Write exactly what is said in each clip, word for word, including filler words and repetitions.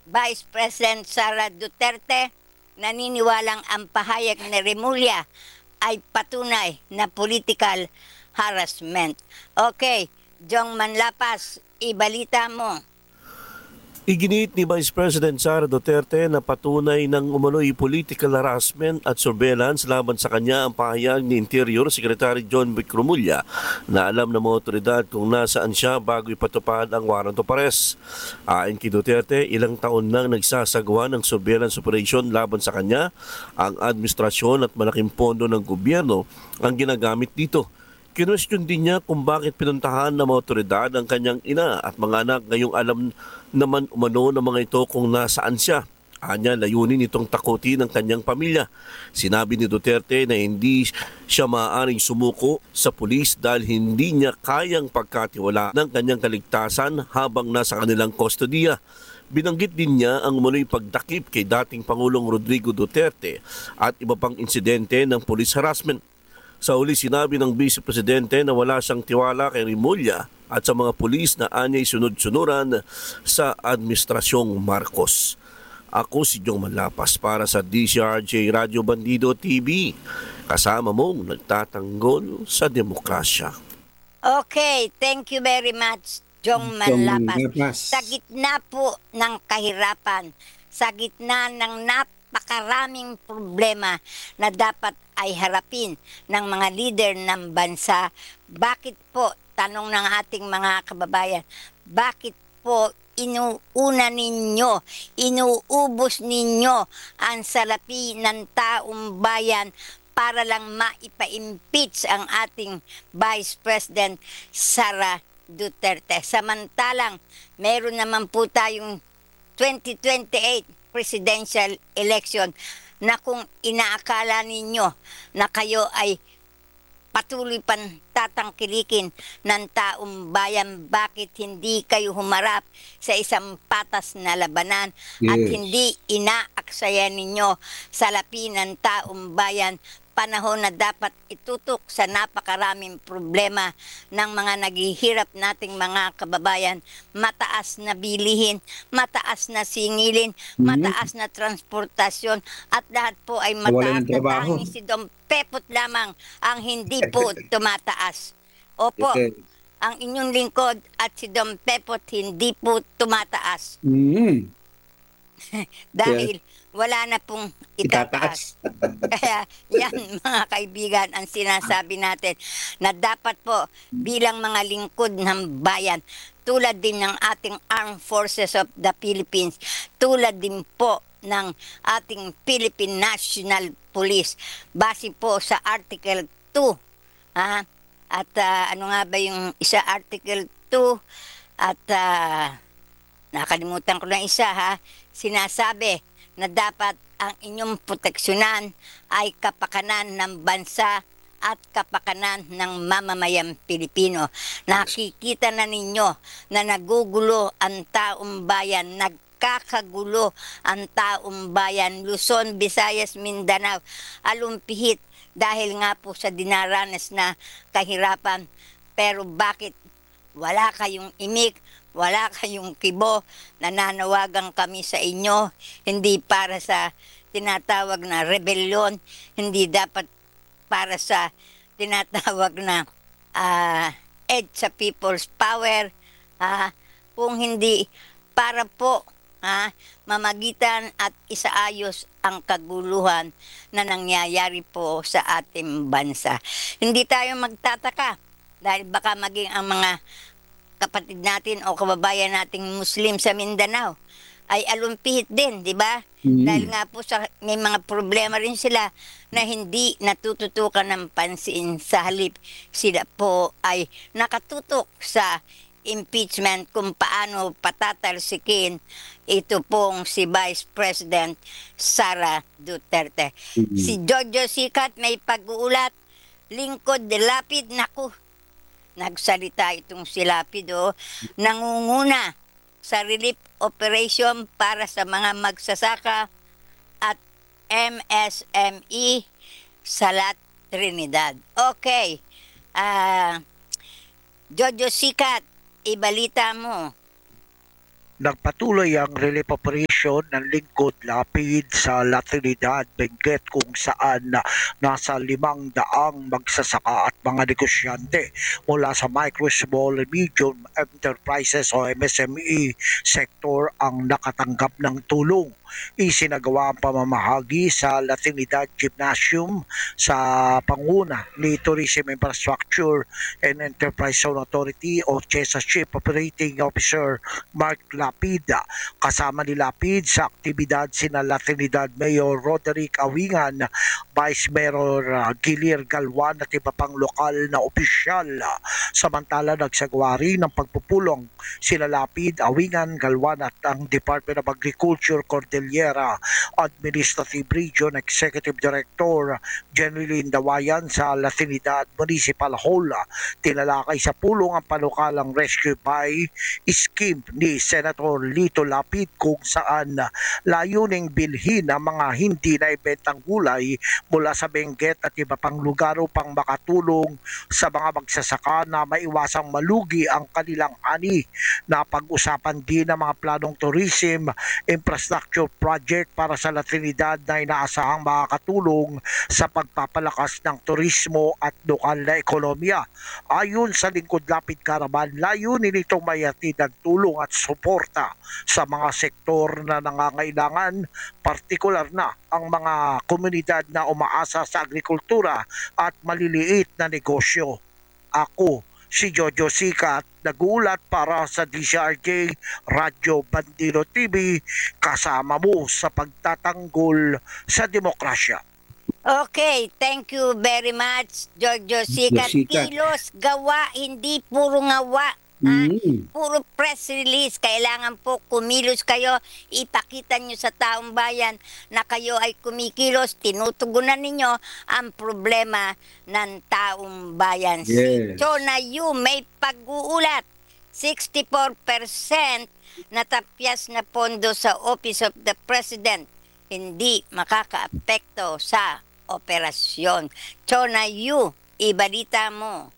Vice President Sara Duterte, naniniwalang ang pahayag ni Remulla ay patunay na political harassment. Okay, Jong Manlapas, ibalita mo. Iginiit ni Vice President Sara Duterte na patunay ng umano'y political harassment at surveillance laban sa kanya ang pahayag ni Interior Secretary John Vic Remulla na alam ng mga otoridad kung nasaan siya bago ipatupad ang warrant of arrest. Ayon kay Duterte, ilang taon nang nagsasagawa ng surveillance operation laban sa kanya, ang administrasyon at malaking pondo ng gobyerno ang ginagamit dito. Kinwestiyon din niya kung bakit pinuntahan ng mga otoridad ang kanyang ina at mga anak ngayong alam naman umano ng mga ito kung nasaan siya. Anya, layunin itong takutin ng kanyang pamilya. Sinabi ni Duterte na hindi siya maaaring sumuko sa pulis dahil hindi niya kayang pagkatiwala ng kanyang kaligtasan habang nasa kanilang kustodiya. Binanggit din niya ang umano'y pagdakip kay dating Pangulong Rodrigo Duterte at iba pang insidente ng police harassment. Sa uli, sinabi ng Vice Presidente na wala siyang tiwala kay Remulla at sa mga pulis na anya'y sunod-sunuran sa Administrasyong Marcos. Ako si Jong Manlapas para sa D C R J Radio Bandido T V. Kasama mong nagtatanggol sa demokrasya. Okay, thank you very much, Jong Manlapas. Sa gitna po ng kahirapan, sa gitna ng napakaraming problema na dapat ay harapin ng mga leader ng bansa, bakit po, tanong ng ating mga kababayan, bakit po inuuna ninyo, inuubos ninyo ang salapi ng taong bayan para lang maipa-impeach ang ating Vice President Sara Duterte? Samantalang, meron naman po tayong twenty twenty-eight presidential election na kung inaakala ninyo na kayo ay patuloy pan tatangkilikin ng taong bayan, bakit hindi kayo humarap sa isang patas na labanan? Yes. At hindi inaaksaya ninyo salapi ng taong bayan, panahon na dapat itutok sa napakaraming problema ng mga naghihirap nating mga kababayan, mataas na bilihin, mataas na singilin, mm-hmm. mataas na transportasyon, at lahat po ay mataas na tanging si Dom Pepot lamang ang hindi po tumataas. Opo, okay. Ang inyong lingkod at si Dom Pepot hindi po tumataas. Mm-hmm. Dahil wala na pong itataas. Kaya yan, mga kaibigan, ang sinasabi natin na dapat po bilang mga lingkod ng bayan, tulad din ng ating Armed Forces of the Philippines, tulad din po ng ating Philippine National Police, base po sa Article two. Ha? At uh, ano nga ba yung isa, Article two, at uh, nakalimutan ko na isa, ha? Sinasabi na dapat ang inyong proteksyonan ay kapakanan ng bansa at kapakanan ng mamamayang Pilipino. Nakikita na ninyo na nagugulo ang taong bayan, nagkakagulo ang taong bayan, Luzon, Visayas, Mindanao, alumpihit dahil nga po sa dinaranas na kahirapan. Pero bakit wala kayong imik? Wala kayong kibo? Nananawagan kami sa inyo, hindi para sa tinatawag na rebellion, hindi dapat para sa tinatawag na uh, edge sa people's power, uh, kung hindi para po uh, mamagitan at isaayos ang kaguluhan na nangyayari po sa ating bansa. Hindi tayo magtataka dahil baka maging ang mga kapatid natin o kababayan nating Muslim sa Mindanao ay alumpihit din, di ba? Mm-hmm. Dahil nga po sa, may mga problema rin sila na hindi natututukan ng pansin, sa halip sila po ay nakatutok sa impeachment kung paano patatalsikin ito pong si Vice President Sara Duterte. Mm-hmm. Si Jojo Sikat may pag-uulat, lingkod de lapid, naku, nagsalita itong si Lapido, nangunguna sa relief operation para sa mga magsasaka at M S M E Salat Trinidad. Okay, uh, Jojo Sikat, ibalita mo. Nagpatuloy ang relief operation ng lingkod lapid sa La Trinidad, Benguet kung saan na nasa limang daang magsasaka at mga negosyante mula sa micro, small, and medium enterprises o M S M E sector ang nakatanggap ng tulong. Isinagawa ang pamamahagi sa La Trinidad Gymnasium sa panguna ni Tourism Infrastructure and Enterprise Zone Authority o CHESA Chief Operating Officer Mark Lapid. Kasama ni Lapid sa aktibidad sina La Trinidad Mayor Roderick Awingan, Vice Mayor uh, Gilir Galwan at iba pang lokal na opisyal. Samantala nagsagawa rin ng pagpupulong sina Lapid, Awingan, Galwan at ang Department of Agriculture Cordillera Administrative Region Executive Director Jeneline Dawayan sa La Trinidad Municipal Hall. Tinalakay sa pulong ang panukalang Rescue by Scheme ni Senator Lito Lapid kung saan layuning bilhin ang mga hindi na ibentang gulay mula sa Benguet at iba pang lugar upang makatulong sa mga magsasaka na maiwasang malugi ang kanilang ani. Napag-usapan din ang mga planong tourism infrastructure project para sa La Trinidad na inaasahang makakatulong sa pagpapalakas ng turismo at lokal na ekonomiya. Ayon sa Lingkod Lapid Caravan, layunin itong mayatid ng tulong at suporta sa mga sektor na nangangailangan, partikular na ang mga komunidad na umaasa sa agrikultura at maliliit na negosyo. Ako, si Jojo Sikat, nagulat para sa D C R J Radyo Bandido T V, kasama mo sa pagtatanggol sa demokrasya. Okay, thank you very much, Giorgio Sikat. Sikat. Kilos, gawa, hindi puro ngawa. Ah, Mm. puro press release. Kailangan po kumilos kayo. Ipakita nyo sa taong bayan na kayo ay kumikilos. Tinutugunan ninyo ang problema ng taong bayan. Si Yes. Chona Yu may pag-uulat. sixty-four percent natapyas na pondo sa Office of the President. Hindi makakaapekto sa operasyon. Chona Yu, ibalita mo.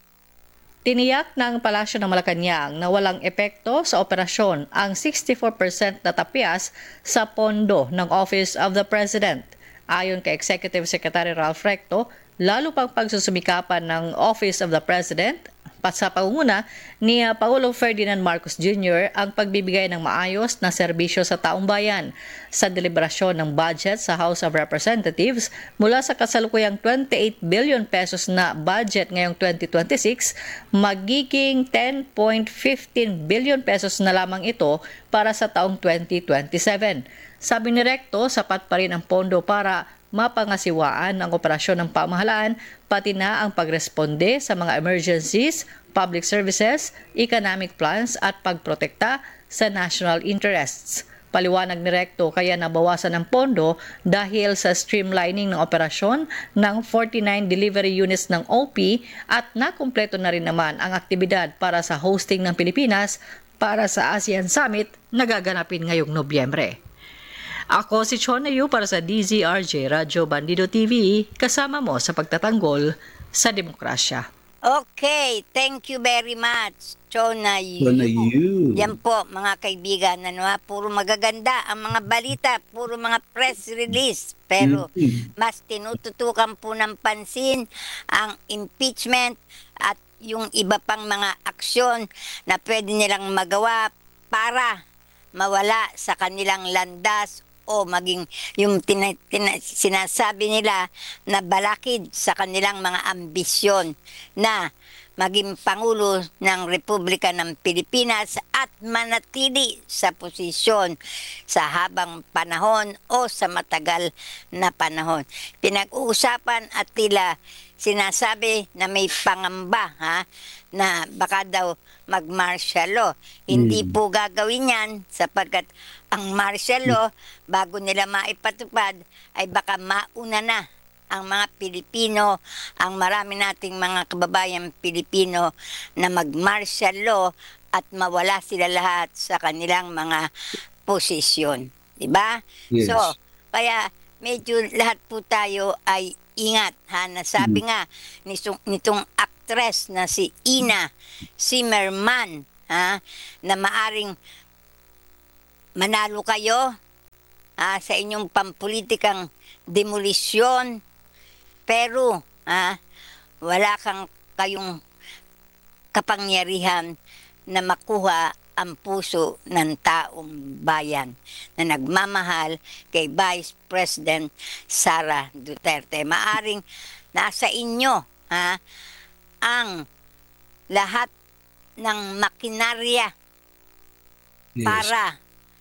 Tiniyak ng Palasyo ng Malacanang na walang epekto sa operasyon ang sixty-four percent na tapyas sa pondo ng Office of the President. Ayon kay Executive Secretary Ralph Recto, lalo pang pagsusumikapan ng Office of the President pat sa pangunguna ni uh, Pangulo Ferdinand Marcos Junior ang pagbibigay ng maayos na serbisyo sa taong bayan. Sa deliberasyon ng budget sa House of Representatives mula sa kasalukuyang twenty-eight billion pesos na budget ngayong twenty twenty-six, magiging ten point one five billion pesos na lamang ito para sa taong twenty twenty-seven. Sabi ni Recto, sapat pa rin ang pondo para mapangasiwaan ang operasyon ng pamahalaan, pati na ang pagresponde sa mga emergencies, public services, economic plans at pagprotekta sa national interests. Paliwanag ni Recto, kaya nabawasan ng pondo dahil sa streamlining ng operasyon ng forty-nine delivery units ng O P at nakumpleto na rin naman ang aktibidad para sa hosting ng Pilipinas para sa ASEAN Summit na gaganapin ngayong Nobyembre. Ako si Chona Yu para sa D Z R J Radyo Bandido T V, kasama mo sa pagtatanggol sa demokrasya. Okay, thank you very much, Chona Yu. Chona Yu. Yan po, mga kaibigan, ano, ha, puro magaganda ang mga balita, puro mga press release. Pero Mm. mas tinututukan po ng pansin ang impeachment at yung iba pang mga aksyon na pwede nilang magawa para mawala sa kanilang landas o maging yung tina, tina, sinasabi nila na balakid sa kanilang mga ambisyon na maging Pangulo ng Republika ng Pilipinas at manatili sa posisyon sa habang panahon o sa matagal na panahon. Pinag-uusapan at tila sinasabi na may pangamba, ha, na baka daw mag-martial law. Hindi Mm. po gagawin yan sapagkat ang martial law, bago nila maipatupad, ay baka mauna na ang mga Pilipino, ang marami nating mga kababayan Pilipino na mag-martial law at mawala sila lahat sa kanilang mga posisyon. Diba? Yes. So, kaya medyo lahat po tayo ay ingat, ha. Nasabi nga nitong, nitong actress na si Ina Zimmerman, ha, na maaring manalo kayo ah, sa inyong pampulitikang demolisyon, pero ah, wala kang kayong kapangyarihan na makuha ang puso ng taong bayan na nagmamahal kay Vice President Sara Duterte. Maaring nasa inyo ha, ang lahat ng makinarya Yes. para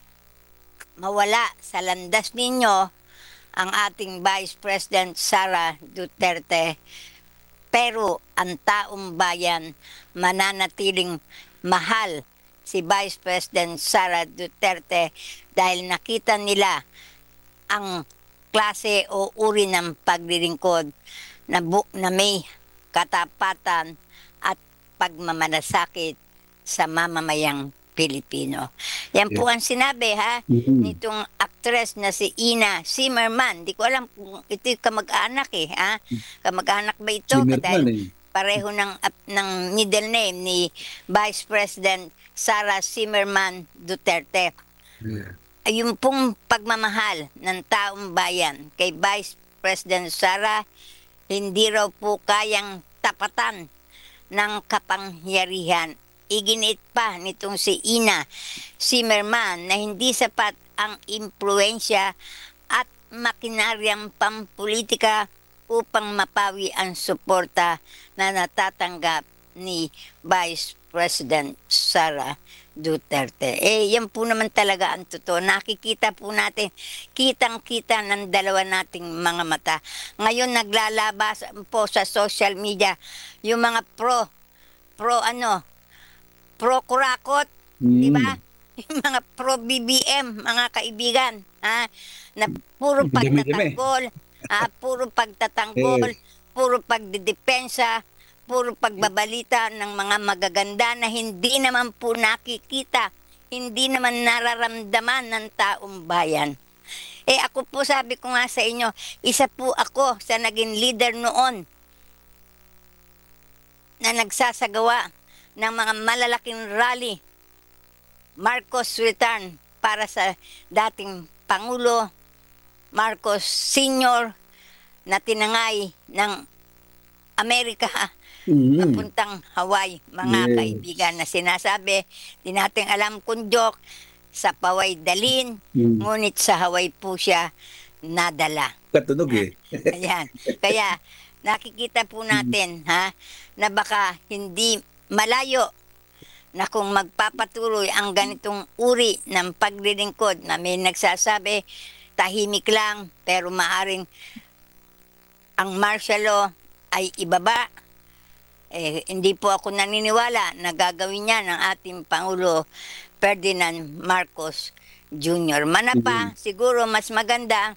mawala sa landas ninyo ang ating Vice President Sara Duterte. Pero ang taong bayan mananatiling mahal si Vice President Sara Duterte dahil nakita nila ang klase o uri ng paglilingkod na, bu- na may katapatan at pagmamalasakit sa mamamayang Pilipino. Yan po ang sinabi ha Mhm. nitong actress na si Ina Zimmerman. Di ko alam kung ito'y kamag-anak eh. Ha? Kamag-anak ba ito? Zimmerman Dahil eh. pareho ng, ap- ng middle name ni Vice President Sara Zimmerman Duterte. Yeah. Yung pong pagmamahal ng taong bayan kay Vice President Sara, hindi raw po kayang tapatan ng kapangyarihan. Iginiit pa nitong si Ina Zimmerman na hindi sapat ang impluensya at makinaryang pampolitika upang mapawi ang suporta na natatanggap ni Vice President Sara Duterte. Eh, yan po naman talaga ang totoo. Nakikita po natin, kitang-kita ng dalawa nating mga mata. Ngayon naglalabas po sa social media yung mga pro, pro ano, pro kurakot, di ba? Yung mga pro B B M, mga kaibigan, ha? Na puro Dami-dami. pagtatanggol, ah, puro pagtatanggol, Yes. puro pagdidepensa, puro pagbabalita ng mga magaganda na hindi naman po nakikita, hindi naman nararamdaman ng taong bayan. Eh ako po sabi ko nga sa inyo, isa po ako sa naging leader noon na nagsasagawa ng mga malalaking rally, Marcos Return, para sa dating Pangulo Marcos Senior na tinangay ng Amerika Mhm. papuntang Hawaii, mga Yes. kaibigan, na sinasabi, di natin alam kung joke, sa Paway dalin, Mhm. ngunit sa Hawaii po siya nadala. Katunog eh. Ayan. Kaya nakikita po natin ha na baka hindi malayo na kung magpapatuloy ang ganitong uri ng paglilingkod na may nagsasabi tahimik lang pero maaring ang martial law ay ibaba. Eh, hindi po ako naniniwala na gagawin niya ng ating Pangulo Ferdinand Marcos Junior Manapa, siguro mas maganda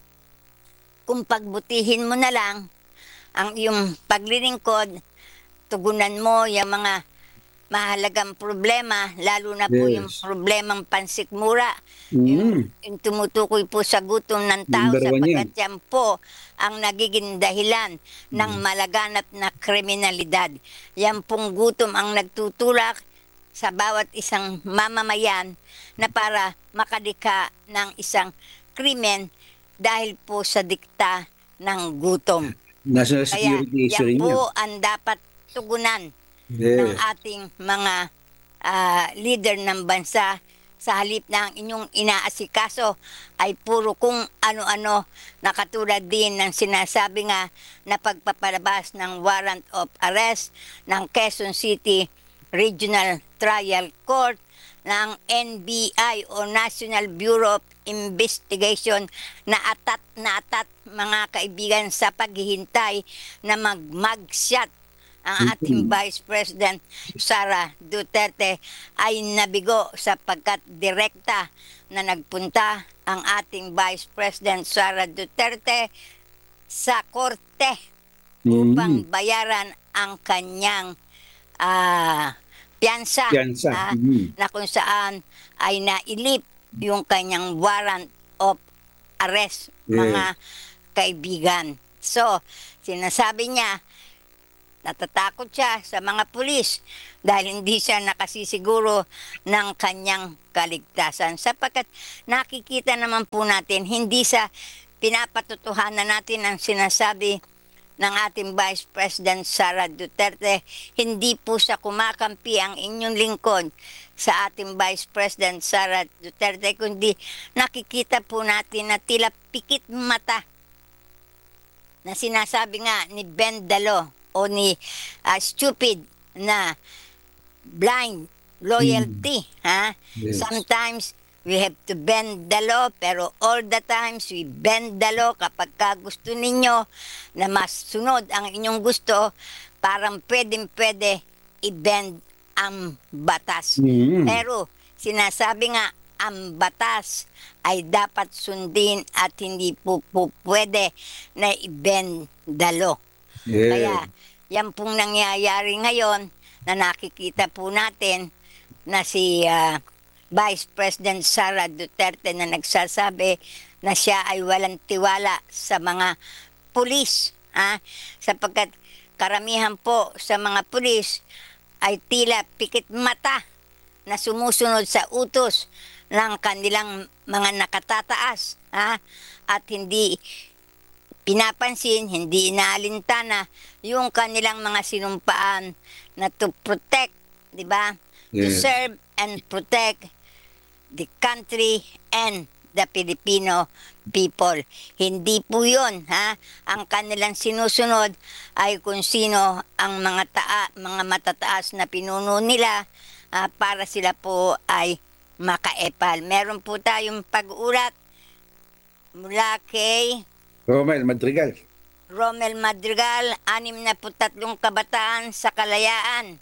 kung pagbutihin mo na lang ang iyong paglilingkod, tugunan mo yung mga mahalagang problema, lalo na po Yes. yung problemang pansikmura, Mhm. yung, yung tumutukoy po sa gutom ng tao Number one sapagkat yan po ang nagiging dahilan ng malaganap na kriminalidad. Yan pong gutom ang nagtutulak sa bawat isang mamamayan na para makadika ng isang krimen dahil po sa dikta ng gutom. National Kaya security issue yan rin yan. po ang dapat tugunan ng Yes. ating mga ah, leader ng bansa, sa halip na ang inyong inaasikaso ay puro kung ano-ano na katulad din ng sinasabi nga na pagpapalabas ng warrant of arrest ng Quezon City Regional Trial Court ng N B I o National Bureau of Investigation na atat na atat mga kaibigan sa paghihintay na mag-mugshot ang ating Vice President Sara Duterte ay nabigo sapagkat direkta na nagpunta ang ating Vice President Sara Duterte sa korte upang bayaran ang kanyang ah, piyansa, Piyansa. ah, Mhm. na kung saan ay nailip yung kanyang warrant of arrest, Yeah. mga kaibigan. So, sinasabi niya, natatakot siya sa mga pulis dahil hindi siya nakasisiguro ng kanyang kaligtasan. Sapagkat nakikita naman po natin, hindi sa pinapatotohanan natin ang sinasabi ng ating Vice President Sara Duterte, hindi po sa kumakampi ang inyong lingkod sa ating Vice President Sara Duterte, kundi nakikita po natin na tila pikit mata na sinasabi nga ni Ben Dalo o ni uh, stupid na blind loyalty. Mm. Ha? Yes. Sometimes we have to bend the law, pero all the times we bend the law kapag ka gusto ninyo na mas sunod ang inyong gusto, parang pwedeng-pwede i-bend ang batas. Mm. Pero sinasabi nga, ang batas ay dapat sundin at hindi po, po pwede na i-bend the law. Yeah. Kaya yan pong nangyayari ngayon na nakikita po natin na si uh, Vice President Sara Duterte na nagsasabi na siya ay walang tiwala sa mga pulis. Ha? Sapagkat karamihan po sa mga pulis ay tila pikit mata na sumusunod sa utos ng kanilang mga nakatataas. Ha? At hindi pinapansin, hindi inaalintana yung kanilang mga sinumpaan na to protect, di ba? To Yes. serve and protect the country and the Filipino people. Hindi po yun, ha? Ang kanilang sinusunod ay kung sino ang mga taa, mga matataas na pinuno nila ah, para sila po ay makaepal. Meron po tayong pag-ulat mula kay Romel Madrigal. Romel Madrigal, anim na po tatlong kabataan sa Kalayaan,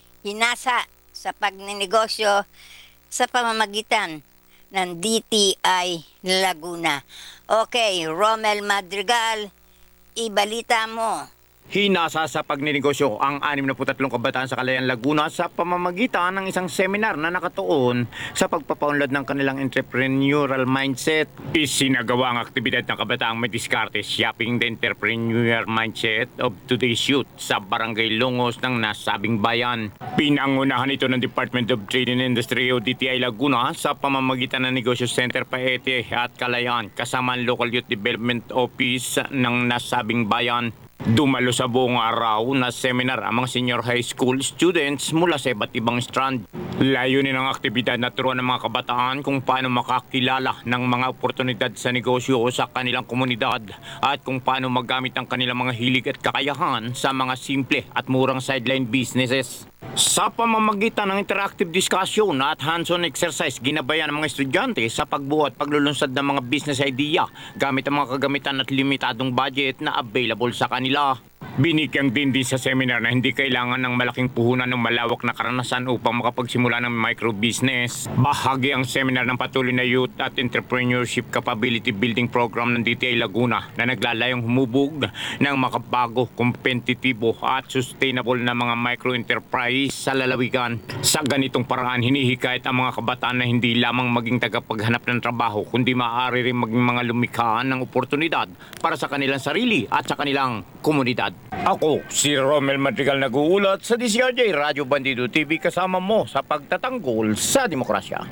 hinasa sa pagninegosyo sa pamamagitan ng D T I Laguna. Okay, Romel Madrigal, ibalita mo. Hinasa sa pagninegosyo ang anim na tatlong kabataan sa Calayan, Laguna sa pamamagitan ng isang seminar na nakatuon sa pagpapaunlad ng kanilang entrepreneurial mindset. Isinagawa ang aktibidad ng kabataang may diskarte, shaping the entrepreneurial mindset of today's youth sa Barangay Longos ng nasabing bayan. Pinangunahan ito ng Department of Trade and Industry o D T I Laguna sa pamamagitan ng Negosyo Center Paete at Calayan kasama ang Local Youth Development Office ng nasabing bayan. Dumalo sa buong araw na seminar ang mga senior high school students mula sa iba't ibang strand. Layunin ng aktibidad na turuan ng mga kabataan kung paano makakilala ng mga oportunidad sa negosyo o sa kanilang komunidad at kung paano magamit ang kanilang mga hilig at kakayahan sa mga simple at murang sideline businesses. Sa pamamagitan ng interactive discussion at hands-on exercise, ginabayan ng mga estudyante sa pagbuo at paglulunsad ng mga business idea gamit ang mga kagamitan at limitadong budget na available sa kanila. Binigyang din din sa seminar na hindi kailangan ng malaking puhunan ng malawak na karanasan upang makapagsimula ng micro-business. Bahagi ang seminar ng patuloy na Youth at Entrepreneurship Capability Building Program ng D T I Laguna na naglalayong humubog ng makabago, kompetitibo at sustainable na mga micro-enterprise sa lalawigan. Sa ganitong paraan, hinihikayat ang mga kabataan na hindi lamang maging tagapaghanap ng trabaho, kundi maaari rin maging mga lumikha ng oportunidad para sa kanilang sarili at sa kanilang komunidad. Ako, si Romel Madrigal nag-uulat sa D C R J Radio Bandido T V kasama mo sa pagtatanggol sa demokrasya.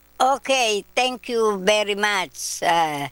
Okay, thank you very much, uh,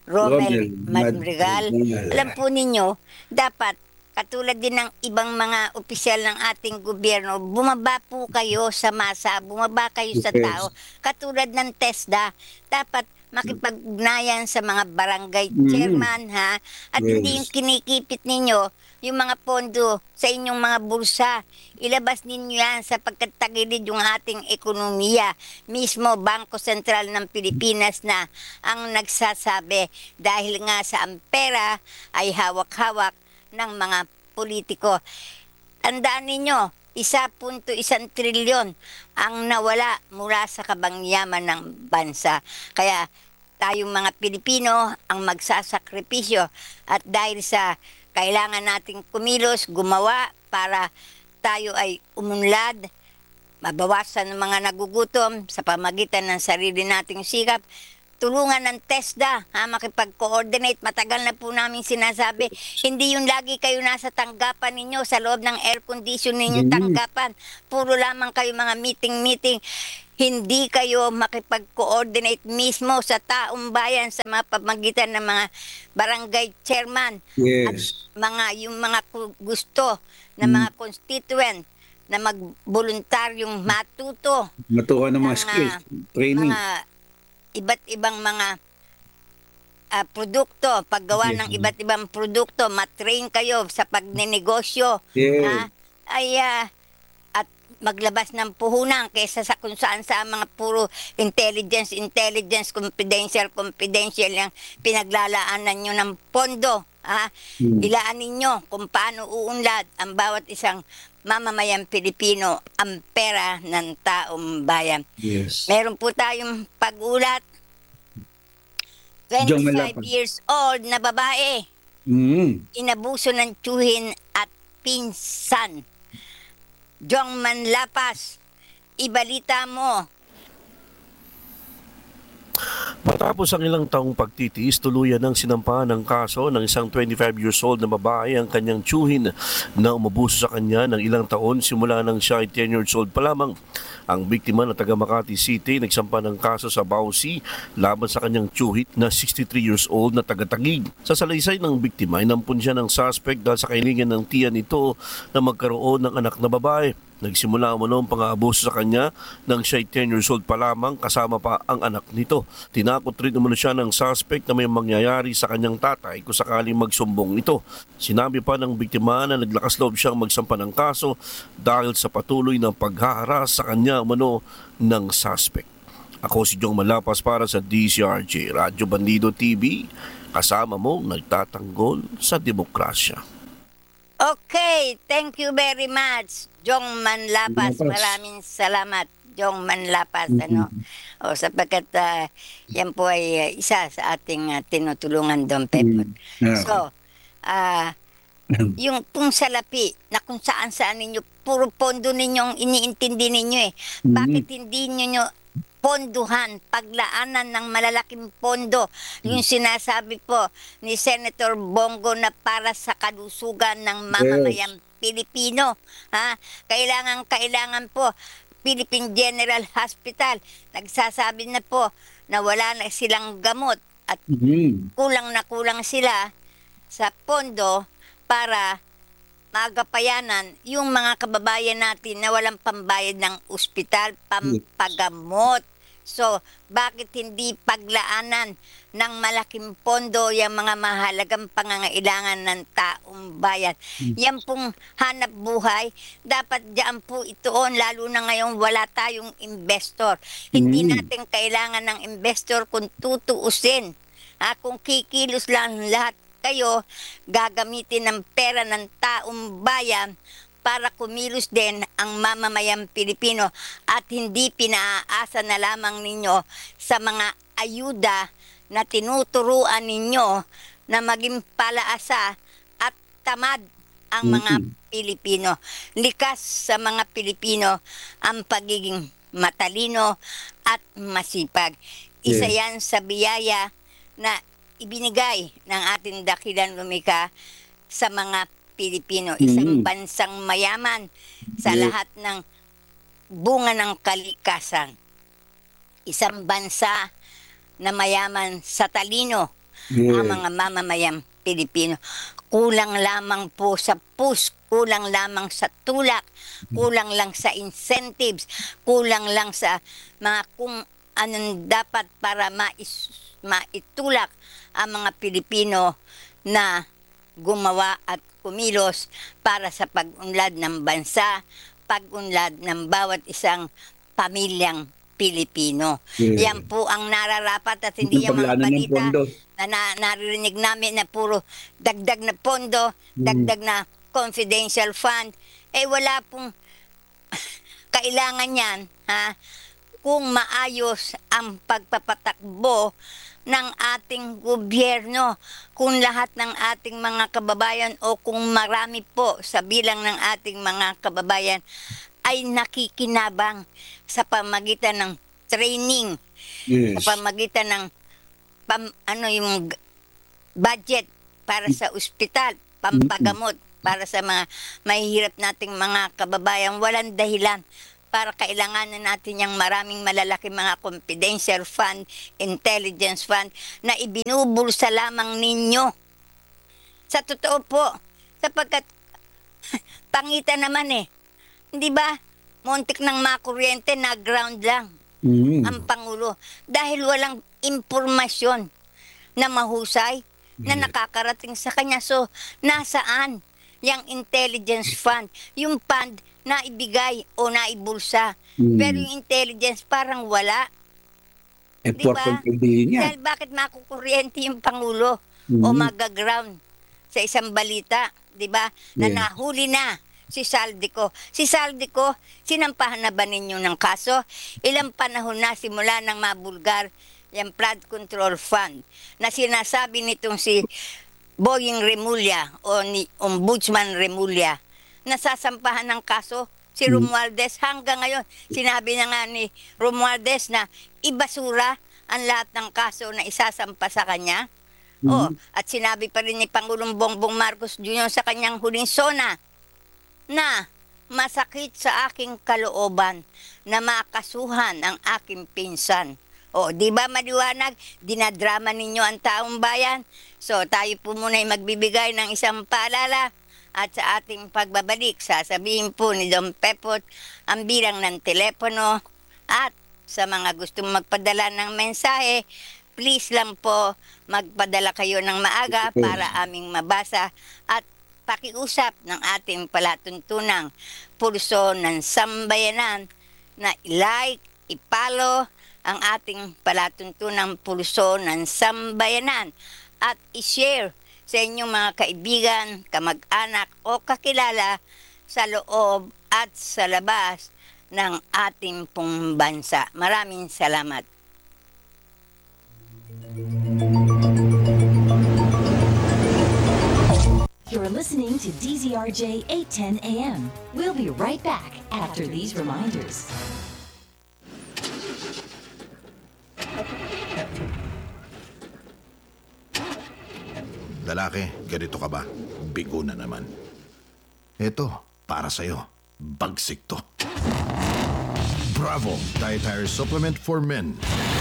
Romel Romel Madrigal. Madrigal. Alam po ninyo, dapat katulad din ng ibang mga opisyal ng ating gobyerno, bumaba po kayo sa masa, bumaba kayo sa Yes. tao. Katulad ng TESDA, dapat makipag-ugnayan sa mga barangay Mm. chairman, ha? At Yes. hindi yung kinikipit ninyo yung mga pondo sa inyong mga bulsa. Ilabas ninyo yan sapagkat tagilid yung ating ekonomiya. Mismo Bangko Sentral ng Pilipinas na ang nagsasabi dahil nga sa ang pera ay hawak-hawak ng mga politiko. Tandaan ninyo, isa punto isang trilyon ang nawala mula sa kabangyaman ng bansa. Kaya tayong mga Pilipino ang magsasakripisyo at dahil sa kailangan nating kumilos, gumawa para tayo ay umunlad, mabawasan ng mga nagugutom sa pamagitan ng sarili nating sikap, tulungan ng TESDA, ha, makipag-coordinate. Matagal na po namin sinasabi, hindi yung lagi kayo nasa tanggapan ninyo, sa loob ng air condition ninyo Mhm. tanggapan. Puro lamang kayo mga meeting-meeting. Hindi kayo makipag-coordinate mismo sa taong bayan sa mga pamagitan ng mga barangay chairman at Yes. mga yung mga ku- gusto na Mm. mga constituent na magboluntaryong matuto Matuwa ng mga ng, skills. ah, Training. mga iba't ibang mga ah, produkto, paggawa Yes. ng iba't ibang produkto, matrain kayo sa pagnenegosyo, Yes. ah, ay ah, at maglabas ng puhunan kaysa sa kung saan sa mga puro intelligence, intelligence, confidential, confidential yung pinaglalaanan nyo ng pondo. Ah, Mm. Ilaan ninyo kung paano uunlad ang bawat isang mamamayang Pilipino ang pera ng taong bayan. Yes. Meron po tayong pag-ulat. John twenty-five Malapad. years old na babae, Mm. inabuso ng tiyuhin at pinsan. Jong Manlapas, ibalita mo. Matapos ang ilang taong pagtitiis, tuluyan ng sinampahan ng kaso ng isang twenty-five years old na babae ang kanyang tiyuhin na umubuso sa kanya ng ilang taon simula nang siya ay ten years old pa lamang. Ang biktima na taga Makati City nagsampa ng kaso sa Bausi laban sa kanyang tiyuhit na sixty-three years old na taga-Taguig. Sa salaysay ng biktima, inampun siya ng suspect dahil sa kahilingan ng tiyan nito na magkaroon ng anak na babae. Nagsimula umano ang pang-aabuso sa kanya nang siya ay ten years old pa lamang kasama pa ang anak nito. Tinakot rin umano siya ng suspect na may mangyayari sa kanyang tatay kung sakaling magsumbong ito. Sinabi pa ng biktima na naglakas loob siyang magsampa ng kaso dahil sa patuloy ng paghaharas sa kanya umano ng suspect. Ako si Jong Malapas para sa D C R J Radyo Bandido T V. Kasama mo nagtatanggol sa demokrasya. Okay, thank you very much, Jong Manlapas. Manlapas. Maraming salamat, Jong Manlapas. Ano? O, sapagkat ah, yan po ay ah, isa sa ating ah, tinutulungan doon, Pepot. Yeah. So, ah, yung pong salapi na kung saan saan ninyo, puro pondo ninyong iniintindi ninyo eh. Bakit hindi ninyo ponduhan, paglaanan ng malalaking pondo, yung sinasabi po ni Senator Bongo na para sa kalusugan ng mamamayang Pilipino. Ha? Kailangan, kailangan po, Philippine General Hospital, nagsasabi na po na wala na silang gamot at Mm. kulang na kulang sila sa pondo para magapayanan yung mga kababayan natin na walang pambayad ng ospital, pampagamot. So, bakit hindi paglaanan ng malaking pondo yung mga mahalagang pangangailangan ng taong bayan? Yan pong hanap buhay, dapat diyan po itoon, lalo na ngayon wala tayong investor. Hindi Mm. natin kailangan ng investor kung tutuusin. Ah, kung kikilos lang lahat kayo, gagamitin ng pera ng taong bayan para kumilos din ang mamamayang Pilipino at hindi pinaaasa na lamang ninyo sa mga ayuda na tinuturuan ninyo na maging palaasa at tamad ang mga Mhm. Pilipino. Likas sa mga Pilipino ang pagiging matalino at masipag. Isa Yes. yan sa biyaya na ibinigay ng ating dakilang lumikha sa mga Pilipino. Isang Mm. bansang mayaman sa Yes. lahat ng bunga ng kalikasan. Isang bansa na mayaman sa talino Yes. ang mga mamamayang Pilipino. Kulang lamang po sa push, kulang lamang sa tulak, kulang lang sa incentives, kulang lang sa mga kung anong dapat para mais, maitulak ang mga Pilipino na gumawa at kumilos para sa pag-unlad ng bansa, pag-unlad ng bawat isang pamilyang Pilipino. Yes. Yan po ang nararapat at hindi Yung yung mga paglaanan ng balita pondo. na, na naririnig namin na puro dagdag na pondo, Mm. dagdag na confidential fund. Eh wala pong kailangan yan, ha? Kung maayos ang pagpapatakbo ng ating gobyerno, kung lahat ng ating mga kababayan o kung marami po sa bilang ng ating mga kababayan ay nakikinabang sa pamagitan ng training, Yes. sa pamagitan ng pam, ano yung g- budget para sa ospital, pampagamot para sa mga mahihirap nating mga kababayan, walang dahilan para kailanganan natin yung maraming malalaki mga confidential fund, intelligence fund na ibinubulsa lamang ninyo. Sa totoo po, sapagkat pangitan naman eh. Di ba? Muntik ng makuryente na ground lang Mm. ang Pangulo dahil walang impormasyon na mahusay na Yeah. nakakarating sa kanya. So, nasaan yung intelligence fund? Yung fund na ibigay o naibulsa. Mm. Pero yung intelligence parang wala. Eh, Di for ba? controlling niya. Dahil bakit makukuryente yung Pangulo o Mhm. magaground sa isang balita, di ba? Na Yeah. nahuli na si Saldico. Si Saldico, sinampahan na ba ninyo ng kaso? Ilang panahon na simula nang mabulgar yung flood control fund na sinasabi nitong si Boying Remulla o ni Ombudsman Remulla na sasampahan ng kaso si Hmm. Romualdez hanggang ngayon. Sinabi na nga ni Romualdez na ibasura ang lahat ng kaso na isasampa sa kanya. Oh, at sinabi pa rin ni Pangulong Bongbong Marcos Junior sa kanyang huling sona na masakit sa aking kalooban na makasuhan ang aking pinsan. O, di ba maliwanag? Dinadrama ninyo ang taong bayan. So, tayo po muna ay magbibigay ng isang paalala at sa ating pagbabalik, sasabihin po ni Don Pepot ang bilang ng telepono at sa mga gustong magpadala ng mensahe, please lang po magpadala kayo ng maaga para aming mabasa at pakiusap ng ating palatuntunang pulso ng sambayanan na i-like, i-follow ang ating palatuntunang pulso ng sambayanan at i-share sa inyong mga kaibigan, kamag-anak o kakilala sa loob at sa labas ng ating pong bansa. Maraming salamat. You're listening to D Z R J eight ten A M. We'll be right back after these reminders. Lalaki, ganito ka ba? Bigo na naman. Ito, para sa'yo. Bagsik to. Bravo! Dietary Supplement for Men.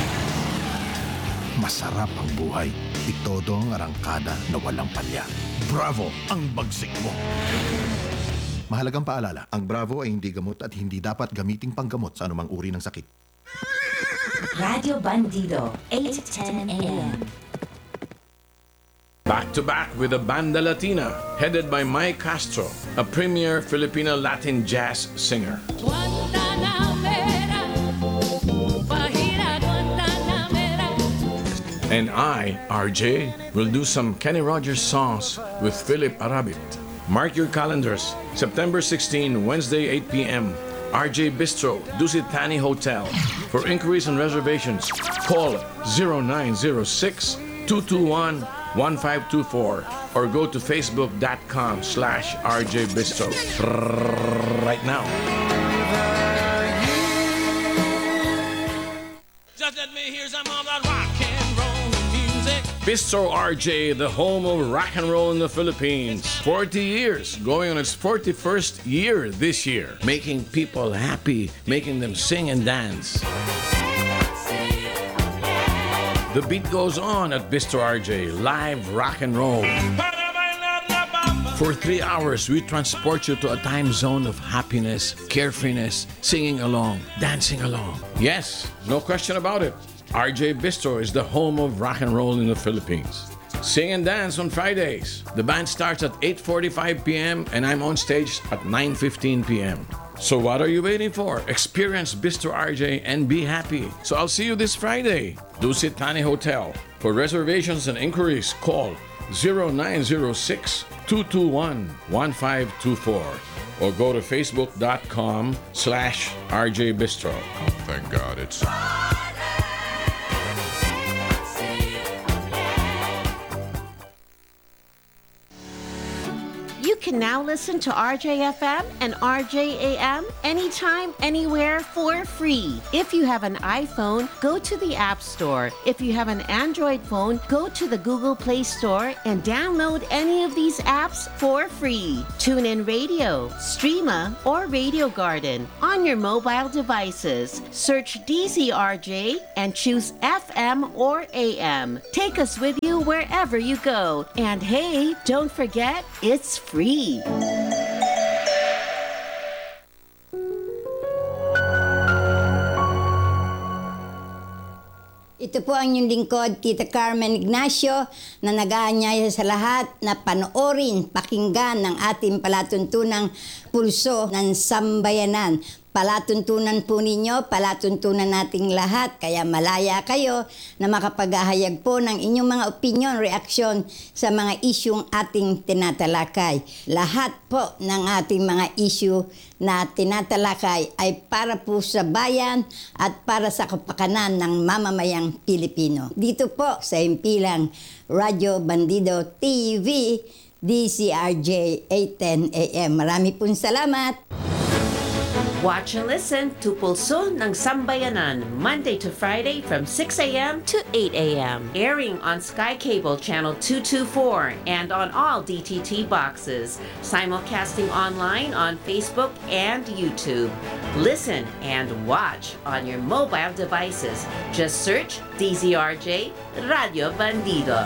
Masarap ang buhay. Itodo ang arangkada na walang palya. Bravo! Ang bagsik mo. Mahalagang paalala, ang Bravo ay hindi gamot at hindi dapat gamiting panggamot sa anumang uri ng sakit. Radio Bandido, eight ten A M. Back to back with the Banda Latina, headed by Mike Castro, a premier Filipino Latin jazz singer. And I, R J, will do some Kenny Rogers songs with Philip Arabit. Mark your calendars, September sixteenth, Wednesday, eight p m R J Bistro, Dusit Thani Hotel. For inquiries and reservations, call zero nine zero six, two two one, one five two four or go to facebook.com slash RJ Bistro right now. Just let me hear some of that rock and roll music. Bistro R J, the home of rock and roll in the Philippines. forty years, going on its forty-first year this year. Making people happy, making them sing and dance. The beat goes on at Bistro R J, live rock and roll. For three hours, we transport you to a time zone of happiness, carefreeness, singing along, dancing along. Yes, no question about it. R J Bistro is the home of rock and roll in the Philippines. Sing and dance on Fridays. The band starts at eight forty-five p m and I'm on stage at nine fifteen p m So what are you waiting for? Experience Bistro R J and be happy. So I'll see you this Friday. Dusit Thani Hotel. For reservations and inquiries, call zero nine zero six, two two one, one five two four or go to facebook.com slash RJ Bistro. Thank God it's... You can now listen to R J F M and R J A M anytime, anywhere for free. If you have an iPhone, go to the App Store. If you have an Android phone, go to the Google Play Store and download any of these apps for free. TuneIn Radio, Streama, or Radio Garden on your mobile devices. Search D Z R J and choose F M or A M. Take us with you wherever you go. And hey, don't forget, it's free. Ito po ang inyong lingkod, Tita Carmen Ignacio, na nag-aanyaya sa lahat na panoorin, pakinggan ng ating palatuntunang pulso ng sambayanan. Palatuntunan po ninyo, palatuntunan nating lahat, kaya malaya kayo na makapag-ahayag po ng inyong mga opinion, reaksyon sa mga isyong ating tinatalakay. Lahat po ng ating mga issue na tinatalakay ay para po sa bayan at para sa kapakanan ng mamamayang Pilipino. Dito po sa himpilang Radyo Bandido T V, D C R J eight ten A M. Marami pong salamat! Watch and listen to Pulso ng Sambayanan, Monday to Friday from six a.m. to eight a.m. Airing on Sky Cable Channel two twenty-four and on all D T T boxes. Simulcasting online on Facebook and YouTube. Listen and watch on your mobile devices. Just search D Z R J Radio Bandido.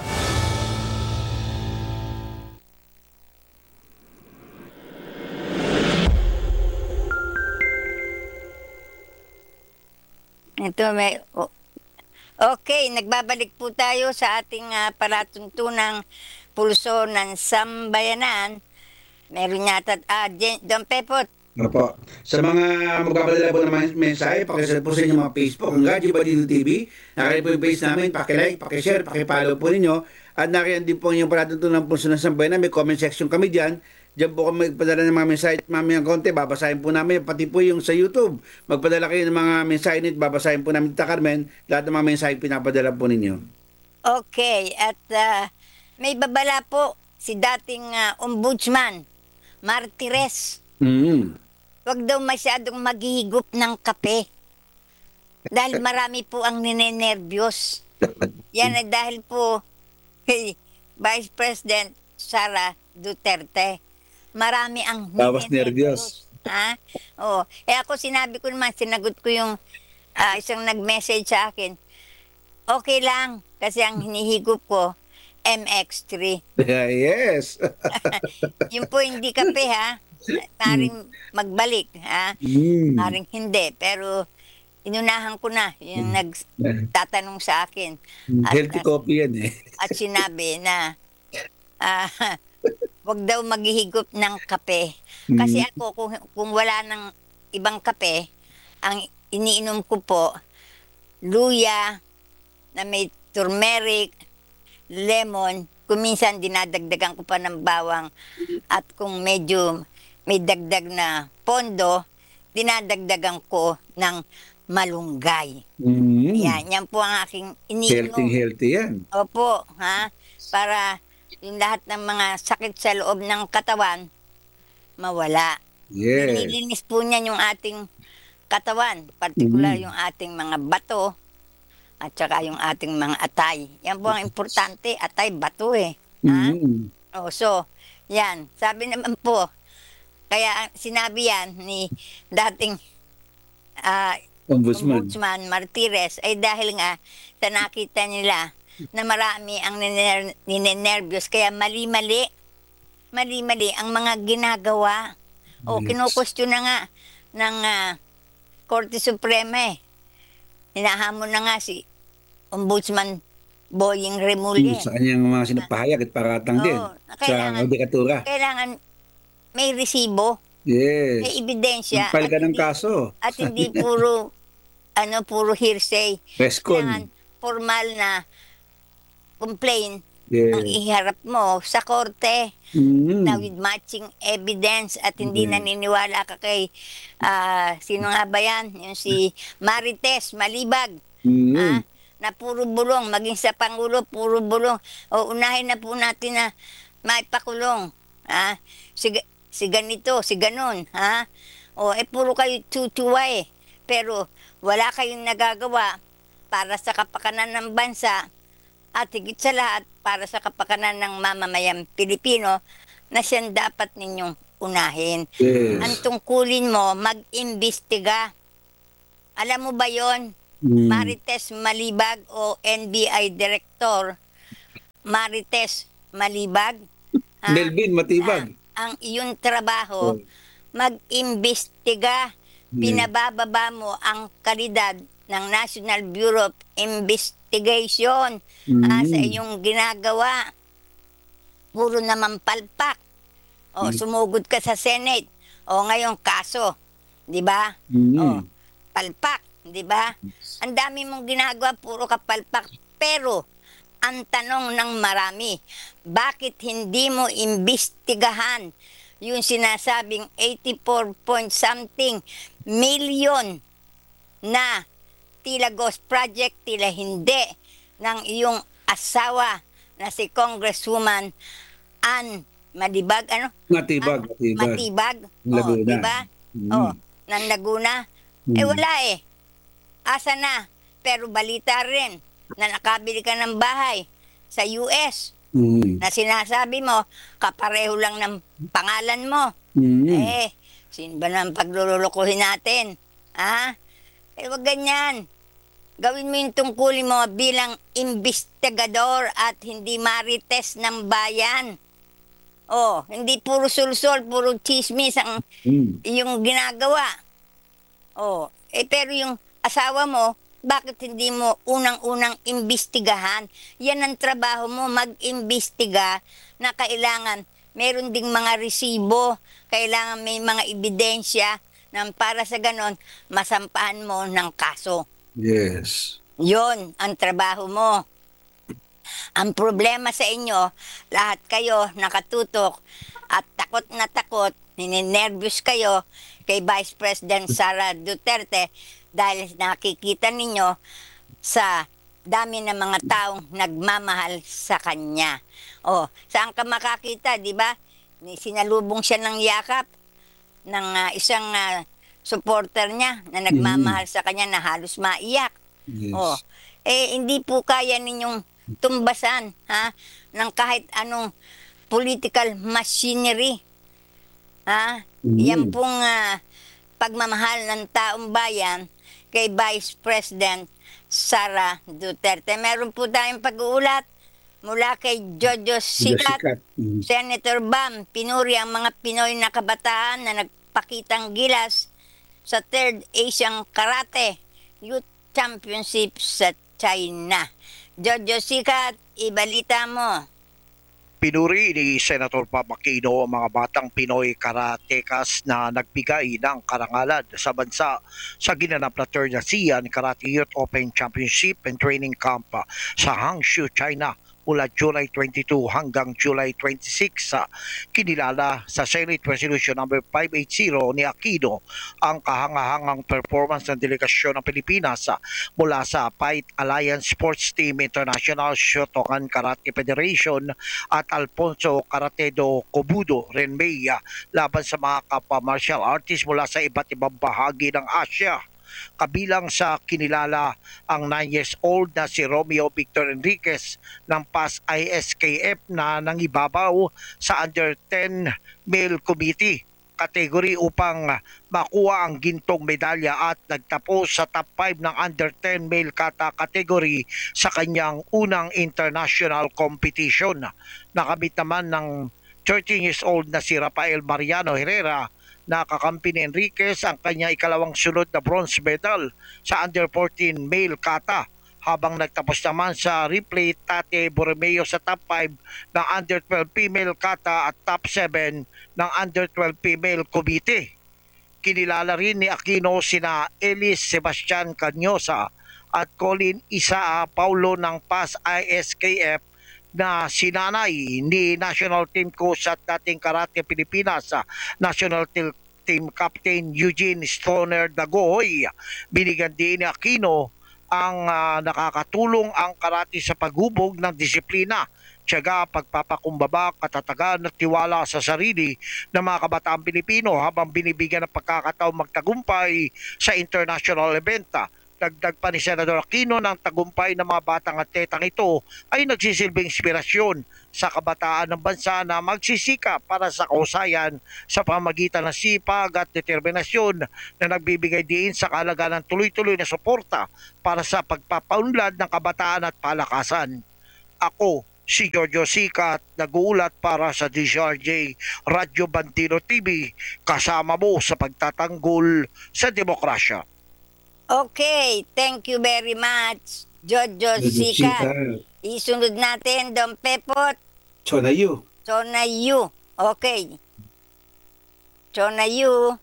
Ito may o- Okay, nagbabalik po tayo sa ating uh, palatuntunang pulso ng sambayanan. Meron yata ah Jen- Don Pepot. Opo. Sa mga magpapadala po ng mga mensahe, pakisend po sa inyong mga Facebook, ang Radyo Bandido T V. Nakaya po yung page namin, pakilike, pakishare, pakipollow po ninyo. At nakaya din po yung palatuntunang pulso ng sambayanan. May comment section kami dyan. Diyan po kami magpadala ng mga mensahe at mamayang konti, babasahin po namin, pati po yung sa YouTube. Magpadala kayo ng mga mensahe nito, babasahin po namin, Tita Carmen, lahat ng mga mensahe pinapadala po ninyo. Okay, at uh, may babala po si dating uh, ombudsman, Martires. Mm. Huwag daw masyadong maghihigop ng kape. Dahil marami po ang ninenervyos. Yan ay dahil po kay Vice President Sara Duterte. Marami ang Bawas ninenervyos. Ha? Oo. Eh ako sinabi ko naman, sinagot ko yung ah, isang nag-message sa akin. Okay lang, kasi ang hinihigop ko, M X three. Yes. Yun po hindi kape ha. Maring magbalik ha. Mm. Maring hindi. Pero inunahan ko na yung nagtatanong sa akin. At, Healthy coffee yan eh. at sinabi na ah, wag daw maghihigop ng kape. Kasi ako, kung, kung wala ng ibang kape, ang iniinom ko po, luya na may turmeric, lemon, kung minsan dinadagdagan ko pa ng bawang, at kung medyo may dagdag na pondo, dinadagdagan ko ng malunggay. Mm. Yan, yan po ang aking iniinom. Healthy, healthy yan. Opo, ha? Para yung lahat ng mga sakit sa loob ng katawan, mawala. Yes. Nililinis po niyan yung ating katawan, particular Mhm. yung ating mga bato, at saka yung ating mga atay. Yan po ang importante, atay, bato eh. Ha? Mm. Oh, so, yan. Sabi naman po, kaya sinabi yan ni dating ah, Ombudsman. Ombudsman Martires ay dahil nga sa nakita nila na marami ang niner- ninenervyos, kaya mali-mali, mali-mali ang mga ginagawa. O, Yes. kinukustyo na nga ng ah, Korte Suprema eh. Hinahamon na nga si Ombudsman Boying Remulla. Sa kanyang mga sinapahayag at paratang din. Oo, Sa kailangan- adikatura. Kailangan may resibo, Yes. may ebidensya. Magpal ka at ng hindi- kaso. At hindi puro, ano, puro hearsay. Kailangan Rescon. formal na complaint Yes. ang iharap mo sa korte Mm. na with matching evidence at hindi Mm. naniniwala ka kay, ah, sino nga ba yan? Yung si Marites Malibag. Mm. Ah, na puro bulong, maging sa Pangulo, puro bulong. O unahin na po natin na maipakulong ha? Si, ga- si ganito, si ganon, ha? O, eh, puro kayo tutuwa eh. Pero, wala kayong nagagawa para sa kapakanan ng bansa at higit sa lahat para sa kapakanan ng mamamayang Pilipino na siyang dapat ninyong unahin. Yes. Ang tungkulin mo, mag-imbestiga. Alam mo ba yon? Mm. Marites Malibag o N B I Director Marites Malibag. ha? Melvin Matibag. Ang iyong trabaho, Oh. mag-imbestiga. Pinabababa mo ang kalidad ng National Bureau of Investigation ha, Mm. sa iyong ginagawa. Puro naman palpak. O, Mm. sumugod ka sa Senate. O, ngayon kaso. Di ba? Mm. O, palpak. Di ba? Ang dami mong ginagawa, puro ka palpak. Pero, ang tanong ng marami, bakit hindi mo imbestigahan yung sinasabing eighty-four point something million na tila ghost project, tila hindi, ng iyong asawa na si Congresswoman Ann Malibag, ano? Matibag. Matibag. Matibag. Laguna. Oh, di ba? Mm. Oh, ng Laguna. Eh Mm. wala eh. Asa na? Pero balita rin na nakabili ka ng bahay sa U S Mm. na sinasabi mo, kapareho lang ng pangalan mo. Mm. Eh, sino ba naman paglulukuhin natin? Ha? Eh, wag ganyan. Gawin mo yung tungkulin mo bilang investigador at hindi marites ng bayan. Oh, hindi puro sulsol, puro chismis ang Mm. yung ginagawa. Oh, eh pero yung asawa mo, bakit hindi mo unang-unang imbestigahan? Yan ang trabaho mo, mag-imbestiga na kailangan meron ding mga resibo, kailangan may mga ebidensya na para sa ganon, masampahan mo ng kaso. Yes. Yon ang trabaho mo. Ang problema sa inyo, lahat kayo nakatutok at takot na takot, nininervyos kayo kay Vice President Sara Duterte dahil nakikita ninyo sa dami ng mga taong nagmamahal sa kanya. O, saan ka makakita, di ba? Ni- Sinalubong siya ng yakap ng ah, isang ah, supporter niya na nagmamahal sa kanya na halos maiyak. Yes. Oh, eh hindi po kaya ninyong tumbasan ha ng kahit anong political machinery. Ha? Mm. Yan pong ah, pagmamahal ng taong bayan kay Vice President Sara Duterte. Meron po tayong pag-uulat mula kay Jojo Sikat, Sikat. Mm. Senator Bam, pinuri ang mga Pinoy na kabataan na nagpakitang gilas sa third Asian Karate Youth Championship sa China. Jojo Sikat, ibalita mo. Pinuri ni Senator Pam Aquino ang mga batang Pinoy karatekas na nagbigay ng karangalan sa bansa sa ginanap na third ASEAN Karate Youth Open Championship and Training Camp sa Hangzhou, China mula July twenty-two hanggang July twenty-six. Sa kinilala sa Senate Resolution number five eighty ni Aquino ang kahangahangang performance ng delegasyon ng Pilipinas sa- mula sa Fight Alliance Sports Team International Shotokan Karate Federation at Alfonso Karatedo Kobudo Renmei laban sa mga kapwa martial artists mula sa iba't ibang bahagi ng Asia. Kabilang sa kinilala ang nine years old na si Romeo Victor Enriquez ng P A S I S K F na nangibabaw sa under ten male committee category upang makuha ang gintong medalya at nagtapos sa top five ng under ten male kata category sa kanyang unang international competition. Nakamit naman ng thirteen years old na si Rafael Mariano Herrera na kakampi ni Enriquez ang kanya ikalawang sunod na bronze medal sa under fourteen male kata, habang nagtapos naman sa replay Tate Borromeo sa top five ng under twelve female kata at top seven ng under twelve female committee. Kinilala rin ni Aquino sina Elis Sebastian Canyosa at Colin Isaa Paulo ng P A S I S K F na sinanay ni National Team Coach at dating Karate Pilipinas sa National Team Team Captain Eugene Stoner Dagohoy. Binigyan din ni Aquino ang ah, nakakatulong ang karate sa paghubog ng disiplina, pagtitiyaga, pagpapakumbaba, katatagan at tiwala sa sarili ng mga kabataang Pilipino habang binibigyan ng pagkakataong magtagumpay sa international event. Dagdag pa ni Senador Aquino ng tagumpay ng mga batang atletang ito ay nagsisilbing inspirasyon sa kabataan ng bansa na magsisika para sa kausayan sa pamagitan ng sipag at determinasyon na nagbibigay diin sa kahalagahan ng tuloy-tuloy na suporta para sa pagpapaunlad ng kabataan at palakasan. Ako, si Giorgio Sikat, nag-uulat para sa D Z R J Radyo Bandido T V, kasama mo sa pagtatanggol sa demokrasya. Okay, thank you very much, Jojo Sika. Isunod natin, Don Pepot. Chonayu. Chonayu. Okay. Chonayu.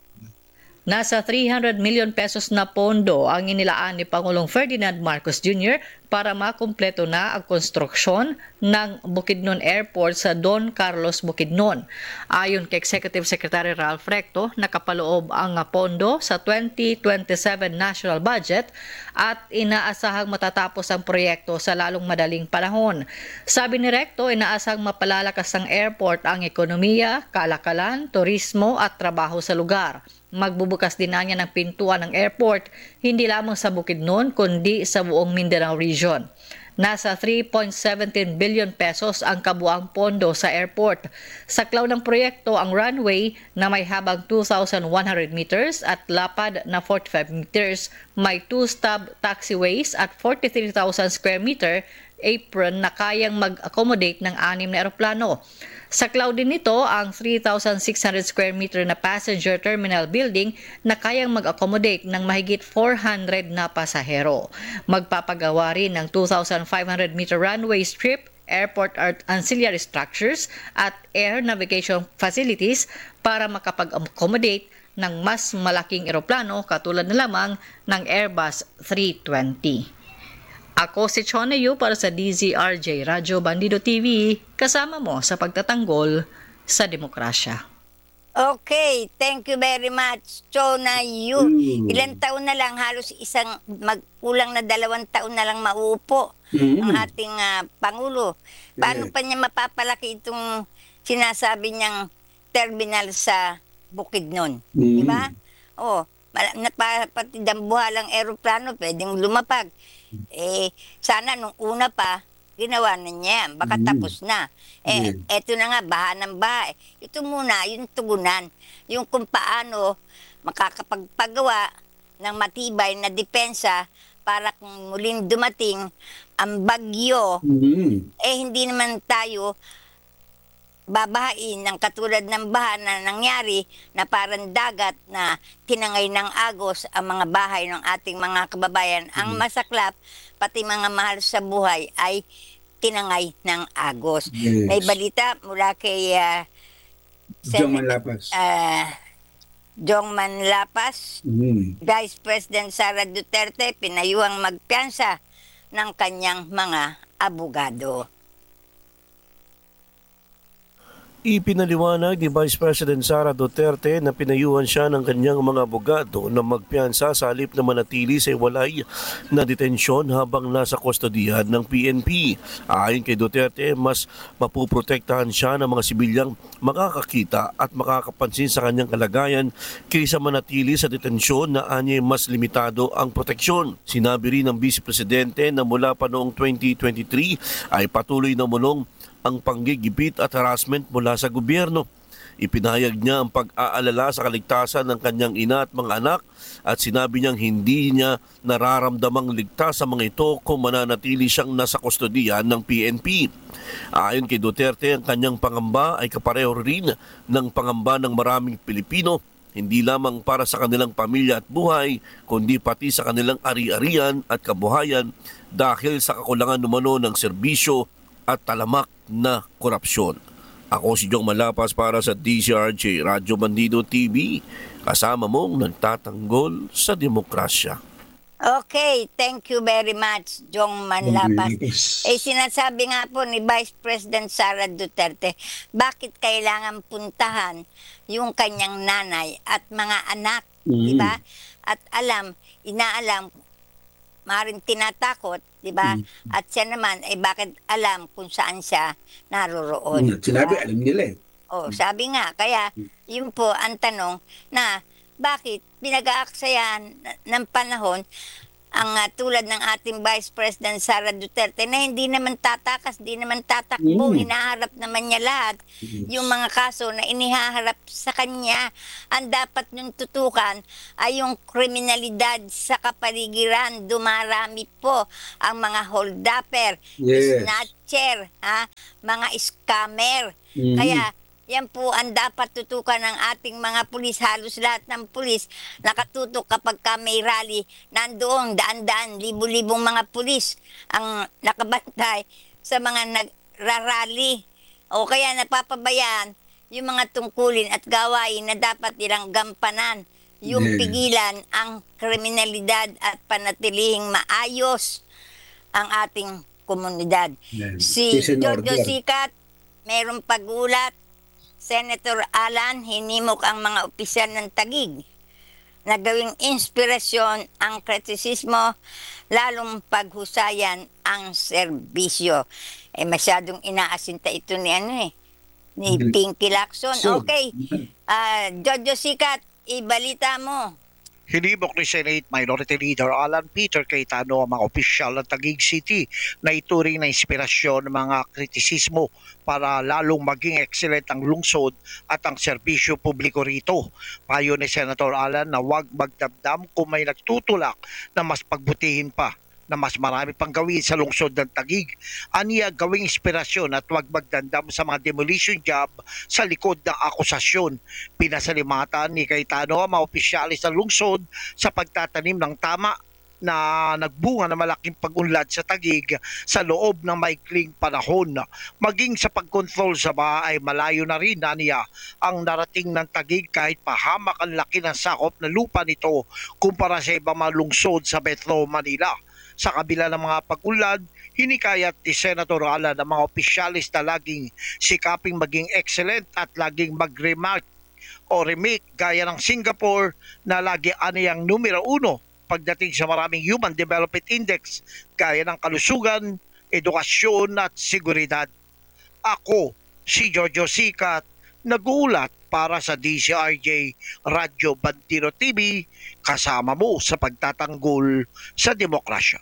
Nasa three hundred million pesos na pondo ang inilaan ni Pangulong Ferdinand Marcos Junior para makumpleto na ang konstruksyon ng Bukidnon Airport sa Don Carlos Bukidnon. Ayon kay Executive Secretary Ralph Recto, nakapaloob ang pondo sa twenty twenty-seven national budget at inaasahang matatapos ang proyekto sa lalong madaling panahon. Sabi ni Recto, inaasahang mapalalakas ng airport ang ekonomiya, kalakalan, turismo at trabaho sa lugar. Magbubukas din niya ng pintuan ng airport hindi lamang sa Bukidnon kundi sa buong Mindanao region. Nasa three point one seven billion pesos ang kabuang pondo sa airport. Saklaw ng proyekto ang runway na may habang two thousand one hundred meters at lapad na forty-five meters, may two-stop taxiways at forty-three thousand square meter apron na kayang mag-accommodate ng anim na eroplano. Saklaw din nito ang three thousand six hundred square meter na passenger terminal building na kayang mag-accommodate ng mahigit four hundred na pasahero. Magpapagawa rin ng two thousand five hundred meter runway strip, airport art ancillary structures at air navigation facilities para makapag-accommodate ng mas malaking eroplano katulad na lamang ng Airbus three twenty. Ako si Chona Yu para sa D Z R J Radyo Bandido T V, kasama mo sa pagtatanggol sa demokrasya. Okay, thank you very much, Chona Yu. Mm. Ilang taon na lang, halos isang magkulang na dalawang taon na lang mauupo Mm. ang ating ah, Pangulo. Paano Yeah. pa niya mapapalaki itong sinasabi niyang terminal sa Bukidnon? Mm. Di ba? Oh, mala- na, pa, pati dambuhalang eroplano pwedeng lumapag. Eh, sana nung una pa, ginawa na niya yan. Baka Mm. tapos na. Eh, Yeah. eto na nga, baha ng baha. Ito muna, yung tugunan. Yung kung paano makakapagpagawa ng matibay na depensa para kung muling dumating ang bagyo, Mm. eh hindi naman tayo babahain ng katulad ng baha na nangyari na parang dagat na tinangay ng agos ang mga bahay ng ating mga kababayan. Ang masaklap, pati mga mahal sa buhay ay tinangay ng agos. Yes. May balita mula kay uh, Jong Manlapas. uh, Jong Manlapas, Mm. Vice President Sara Duterte pinayuhang magpiyansa ng kanyang mga abogado. Ipinaliwanag ni Vice President Sara Duterte na pinayuhan siya ng kanyang mga abogado na magpiyansa sa halip na manatili sa walay na detensyon habang nasa kustodiyan ng P N P. Ayon kay Duterte, mas mapuprotektahan siya ng mga sibilyang makakakita at makakapansin sa kanyang kalagayan kaysa manatili sa detensyon na anya mas limitado ang proteksyon. Sinabi rin ng Vice Presidente na mula pa noong twenty twenty-three ay patuloy na mulong ang panggigipit at harassment mula sa gobyerno. Ipinahayag niya ang pag-aalala sa kaligtasan ng kanyang ina at mga anak at sinabi niyang hindi niya nararamdamang ligtas sa mga ito kung mananatili siyang nasa kustodiyan ng P N P. Ayon kay Duterte, ang kanyang pangamba ay kapareho rin ng pangamba ng maraming Pilipino, hindi lamang para sa kanilang pamilya at buhay, kundi pati sa kanilang ari-arian at kabuhayan dahil sa kakulangan numano ng serbisyo at talamak na korupsyon. Ako si Jong Malapas para sa D Z R J Radyo Bandido T V, kasama mong nagtatanggol sa demokrasya. Okay, thank you very much, Jong Manlapas. Yes. Eh, sinasabi nga po ni Vice President Sara Duterte, bakit kailangan puntahan yung kanyang nanay at mga anak, Mm. di ba? At alam, inaalam maaaring tinatakot, di ba? At siya naman, ay bakit alam kung saan siya naroroon. Mm, Sinabi, Diba? alam nila eh. Oh, sabi nga, kaya yun po ang tanong na bakit pinag-aaksayan na- ng panahon ang ah, tulad ng ating Vice President Sara Duterte na hindi naman tatakas, hindi naman tatakbo, Mm. hinaharap naman niya lahat yung mga kaso na inihaharap sa kanya. Ang dapat niyong tutukan ay yung kriminalidad sa kapaligiran. Dumarami po ang mga holdupper, Yes. snatcher, ha? Mga scammer. Mhm. Kaya yan po ang dapat tutukan ng ating mga pulis. Halos lahat ng pulis nakatutok kapag ka may rally. Nandoon daan-daan, libu-libong mga pulis ang nakabantay sa mga nagrarally. O kaya napapabayaan yung mga tungkulin at gawain na dapat nilang gampanan. Yung Yes. pigilan ang kriminalidad at panatilihing maayos ang ating komunidad. Yes. Si Peace and Giorgio order. Sikat, mayroong pagulat. Senator Alan, hinimok ang mga opisyal ng Taguig na gawing inspirasyon ang kritisismo, lalong paghusayan ang serbisyo. Eh, masyadong inaasinta ito ni ano eh, ni Pinky Lacson. So, Okay, ah Giorgio Sikat, ibalita mo. Hinimok ni Senate Minority Leader Alan Peter Cayetano ang mga opisyal ng Taguig City na ituring na inspirasyon ng mga kritisismo para lalong maging excellent ang lungsod at ang serbisyo publiko rito. Payo ni Senator Alan na huwag magdamdam kung may nagtutulak na mas pagbutihin pa na mas marami pang gawin sa lungsod ng Taguig. Aniya gawing inspirasyon at huwag magdandam sa mga demolition job sa likod ng akusasyon. Pinasalimatan ni Cayetano ang mga opisyalis ng lungsod sa pagtatanim ng tama na nagbunga ng malaking pag-unlad sa Taguig sa loob ng maikling panahon. Maging sa pagkontrol sa bahay, malayo na rin aniya ang narating ng Taguig kahit pahamak ang laki ng sakop na lupa nito kumpara sa ibang mga lungsod sa Metro Manila. Sa kabila ng mga pag-unlad, hinikayat ni Senator Alan ang mga opisyalis na laging sikaping maging excellent at laging mag-remark o remake gaya ng Singapore na lagi aniyang numero uno pagdating sa maraming Human Development Index gaya ng kalusugan, edukasyon at seguridad. Ako, si Giorgio Sikat, nag-uulat para sa D Z R J Radyo Bandiro T V, kasama mo sa pagtatanggol sa demokrasya.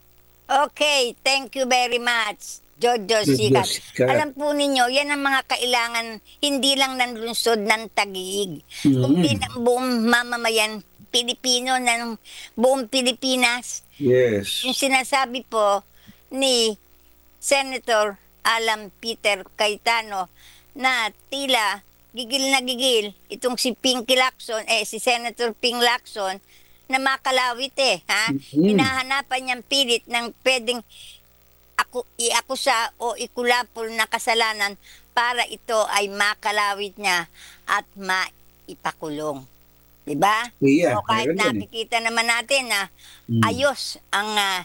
Okay, thank you very much, Giorgio Giorgio Sikat. Sikat. Alam po ninyo, yan ang mga kailangan hindi lang ng lungsod ng Taguig, Mhm. kundi ng buong mamamayan Pilipino, ng buong Pilipinas. Yes. Yung sinasabi po ni Senator Alan Peter Cayetano na tila gigil na gigil itong si Pinky Lacson, eh si Senator Ping Lacson na makalawit eh, ha? Mhm. Hinahanapan niyang pilit ng pwedeng ako, iakusa o ikulapol na kasalanan para ito ay makalawit niya at maipakulong. Diba? Yeah, o kahit meron yan eh. nakikita naman natin na Mm. ayos ang ah,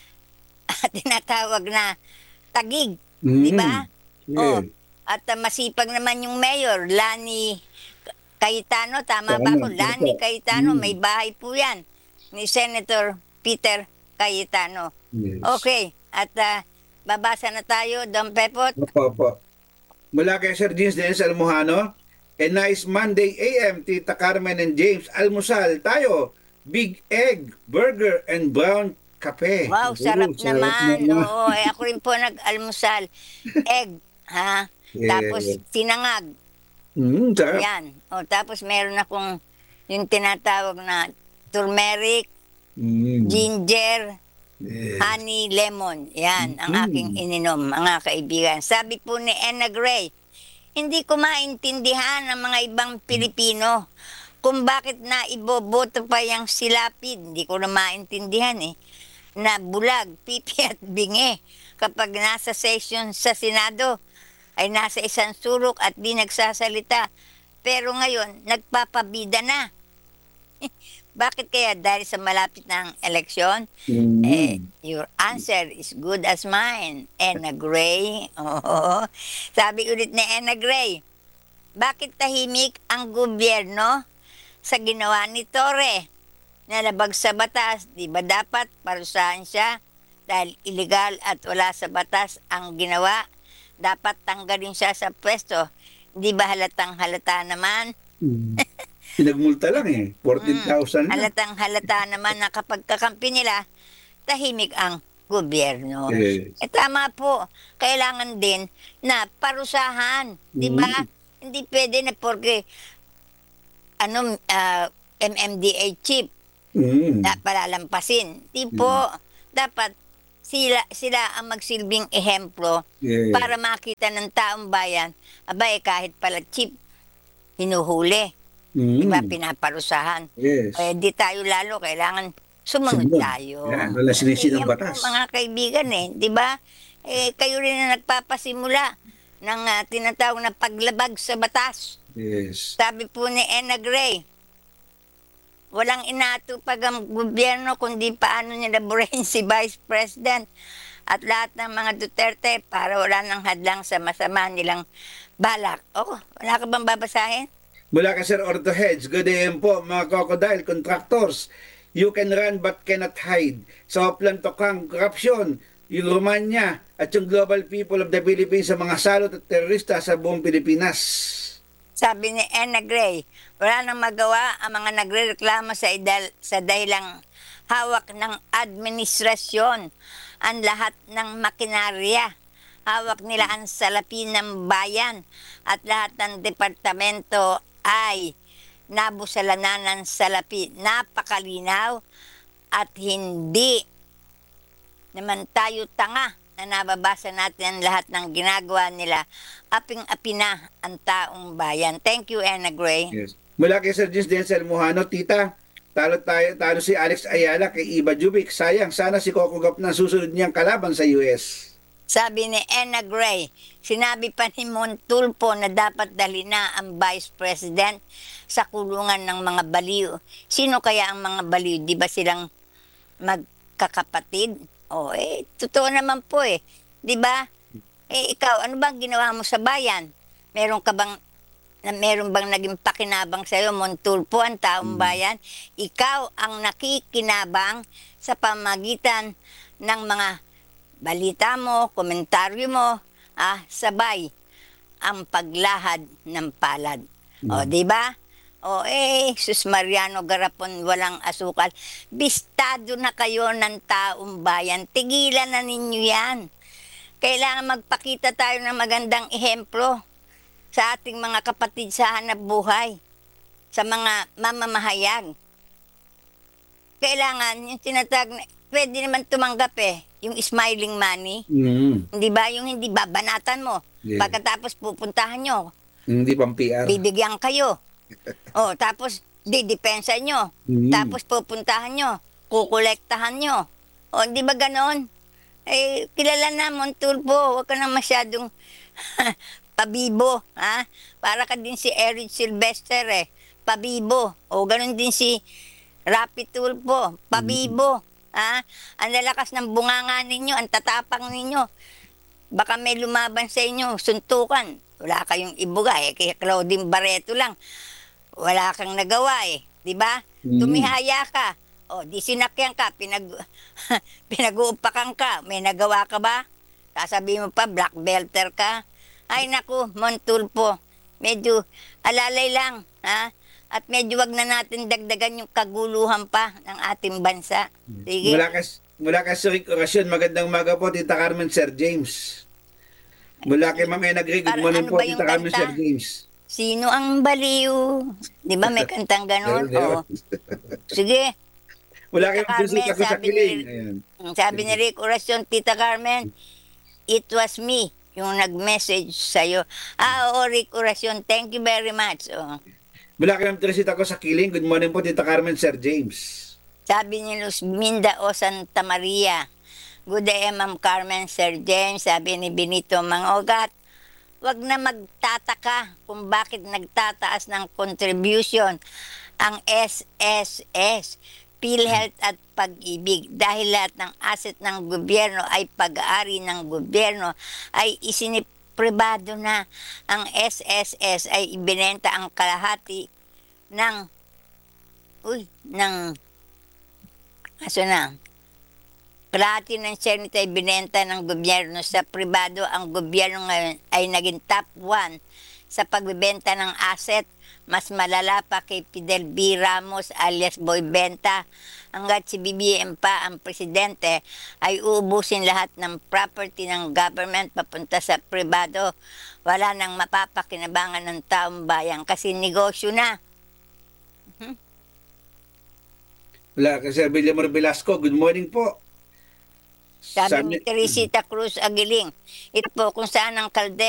tinatawag na Taguig. Mhm. Diba? Yeah. Oh, at ah, masipag naman yung mayor, Lani Cayetano, tama ba Tama, ako? Lani opo. Cayetano, Mm. may bahay po yan ni Senator Peter Cayetano. Yes. Okay, at ah, babasa na tayo, Don Pepot. Opo, opo. Mula kay Sir Jeans Dennis Almohano, a nice Monday A M, Tita Carmen and James. Almusal tayo. Big egg, burger, and brown kape. Wow, Oo, sarap, naman. naman. Oo, eh, ako rin po nag-almusal. Egg, ha? Yeah. Tapos sinangag. Mm, sarap. Yan. O, tapos meron akong yung tinatawag na turmeric, Mm. ginger, Yes. honey, lemon. Yan ang Mm. aking ininom, mga kaibigan. Sabi po ni Enna Gray, hindi ko maintindihan ng mga ibang Pilipino kung bakit na iboboto pa yung silapid. Hindi ko na maintindihan eh. Na bulag, pipi at bingi kapag nasa session sa Senado ay nasa isang sulok at di nagsasalita. Pero ngayon, nagpapabida na. Bakit kaya? Dahil sa malapit ng eleksyon? Mm. Eh, your answer is good as mine, Enna Gray. Oo. Sabi ulit ni Enna Gray, bakit tahimik ang gobyerno sa ginawa ni Torre? nalabag sa batas, di ba dapat parusahan siya dahil illegal at wala sa batas ang ginawa. Dapat tanggalin siya sa pwesto. Di ba halatang halata naman? Mm. Pinagmulta lang eh. fourteen thousand na. Halatang halata naman na kapag kakampi nila, tahimik ang gobyerno. Yes. Eh, tama po. Kailangan din na parusahan. Di ba? Mm. Hindi pwede na porque ano, ah, M M D A chip Mm. na palalampasin. Di po. Dapat sila sila ang magsilbing ehemplo Yeah. para makita ng taong bayan, abay kahit pala chip, hinuhuli. Mm. Di ba? Pinaparusahan. Yes. Eh, di tayo lalo kailangan sumunod Sumunod. tayo. Yan, wala sinisin ng Eh, yan batas. po, mga kaibigan eh, di ba? Eh, kayo rin na nagpapasimula ng ah, tinatawag na paglabag sa batas. Yes. Sabi po ni Ena Gray, walang inatupag ang gobyerno kundi paano niya laburin si Vice President at lahat ng mga Duterte para wala nang hadlang sa masama nilang balak. Oh, wala ka bang babasahin? Mula ka Sir Orto Heads, good day po mga crocodile contractors. You can run but cannot hide. Sa Oplan Tokang, korupsyon, yung Romanya at yung global people of the Philippines sa mga salot at terorista sa buong Pilipinas. Sabi ni Ena Gray, wala nang magawa ang mga nagrereklamo sa, idal, sa dahilang hawak ng administrasyon ang lahat ng makinarya. Hawak nila ang salapi ng bayan at lahat ng departamento ay nabusalanan ng salapi. Napakalinaw at hindi naman tayo tanga na nababasa natin ang lahat ng ginagawa nila. Aping-api na ang taong bayan. Thank you, Ena Gray. Yes. Mula kay Sir Jis Denzel Mujano, tita, talo tayo, talo si Alex Ayala kay Iba Jubic. Sayang, sana si Coco Gap na susunod niyang kalaban sa U S. Sabi ni Ena Gray, sinabi pa ni Montulfo na dapat dali na ang Vice President sa kulungan ng mga baliw. Sino kaya ang mga baliw? Di ba silang magkakapatid? O eh, totoo naman po eh. Di ba? Eh, ikaw, ano bang ginawa mo sa bayan? Meron ka bang na meron bang naging pakinabang sa iyo, Montulfo, ang taong bayan? Ikaw ang nakikinabang sa pamagitan ng mga balita mo, komentaryo mo, ah, sabay ang paglahad ng palad. O, di ba? O, eh, Sus Mariano Garapon, walang asukal. Bistado na kayo ng taong bayan. Tigilan na ninyo yan. Kailangan magpakita tayo ng magandang ehemplo sa ating mga kapatid sa hanap buhay, sa mga mamamahayag. Kailangan, yung tinatag, pwede naman tumanggap eh, yung smiling money. Mm. Hindi ba? Yung hindi babanatan mo. Yeah. Pagkatapos pupuntahan nyo, Hindi pang P R. bibigyan kayo. O, tapos didepensa nyo. Mm. Tapos pupuntahan nyo, kukolektahan nyo. O, di ba ganon? Eh, kilala na, Montulfo, huwag ka na masyadong pabibo, ha? Para ka din si Eric Sylvester, eh. Pabibo. O, ganon din si Rapi Tulfo, pabibo. Ha? Ang lalakas ng bunganga ninyo, ang tatapang ninyo. Baka may lumaban sa inyo, suntukan. Wala kayong ibuga, eh. Kaya Claudine Barreto lang. Wala kang nagawa, eh. Di ba? Mm. Tumihaya ka. O, di sinakyan ka, pinag, pinag-uupakan ka. May nagawa ka ba? Sasabihin mo pa, black belter ka. Ay, naku, Montulfo. Medyo alalay lang, ha? At medyo wag na natin dagdagan yung kaguluhan pa ng ating bansa. Sige. Mula kay, mula kay Sir Rick Orasyon, magandang umaga po, Tita Carmen, Sir James. Mula kay Ma'am Ena Gray, good Para- morning ano po, ba yung Tita Carmen, kanta? Sir James. Sino ang baliw? Di ba may kantang ganon? Meron, O, sige. Mula kay Tita Bisita ko Carmen, sa sabi Kiling. ni- Ayan. Sabi ni Rick Orasyon, Tita Carmen, it was me yung nag-message sa'yo. Ah, oo, Rick Orasyon, thank you very much. Oh. Mula kay Ma'am Teresita ko sa Kiling, good morning po, Tita Carmen, Sir James. Sabi ni Luz Minda o Santa Maria, good day, Ma'am Carmen, Sir James. Sabi ni Benito Mangogat, wag na magtataka kung bakit nagtataas ng contribution ang S S S, PhilHealth at Pag-ibig. Dahil lahat ng asset ng gobyerno ay pag-aari ng gobyerno, ay isinipribado na. Ang S S S ay ibinenta ang kalahati ng, uy, ng Kaso na, kalahati ng share nito ay binenta ng gobyerno sa pribado. Ang gobyerno ngayon ay naging top one sa pagbebenta ng asset. Mas malala pa kay Fidel B. Ramos alias Boy Benta. Hanggat si B B M pa ang presidente, ay uubusin lahat ng property ng government papunta sa pribado. Wala nang mapapakinabangan ng taong bayan kasi negosyo na. Wala, kasi Villamor Velasco, good morning po. Sabi ni Teresita Cruz Aguiling, ito po kung saan ang kalde